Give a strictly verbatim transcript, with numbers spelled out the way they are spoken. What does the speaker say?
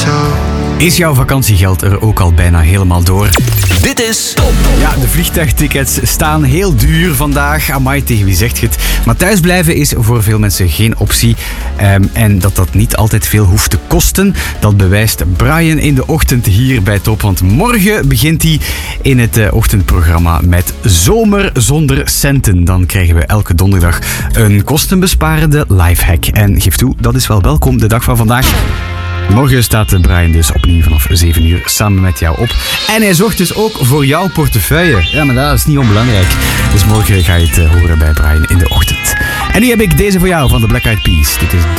Is jouw vakantiegeld er ook al bijna helemaal door? Dit is Top. Ja, de vliegtuigtickets staan heel duur vandaag. Amai, tegen wie zegt je het? Maar thuisblijven is voor veel mensen geen optie. Um, en dat dat niet altijd veel hoeft te kosten, dat bewijst Brian in de ochtend hier bij Top. Want morgen begint hij in het uh, ochtendprogramma met Zomer zonder centen. Dan krijgen we elke donderdag een kostenbesparende lifehack. En geef toe, dat is wel welkom de dag van vandaag. Morgen staat Brian dus opnieuw vanaf zeven uur samen met jou op. En hij zorgt dus ook voor jouw portefeuille. Ja, maar dat is niet onbelangrijk. Dus morgen ga je het horen bij Brian in de ochtend. En nu heb ik deze voor jou van de Black Eyed Peas. Dit is